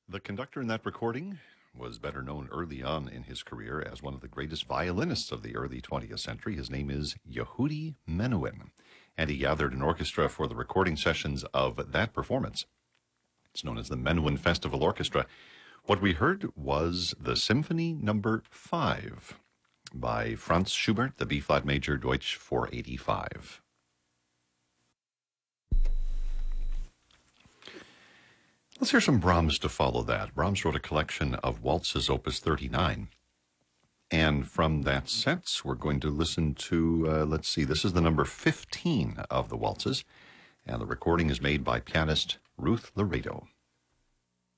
The conductor in that recording was better known early on in his career as one of the greatest violinists of the early 20th century. His name is Yehudi Menuhin, and he gathered an orchestra for the recording sessions of that performance. It's known as the Menuhin Festival Orchestra. What we heard was the Symphony Number 5 by Franz Schubert, the B-flat major Deutsch 485. Let's hear some Brahms to follow that. Brahms wrote a collection of waltzes, Opus 39. And from that set, we're going to listen to, this is the number 15 of the waltzes. And the recording is made by pianist Ruth Laredo.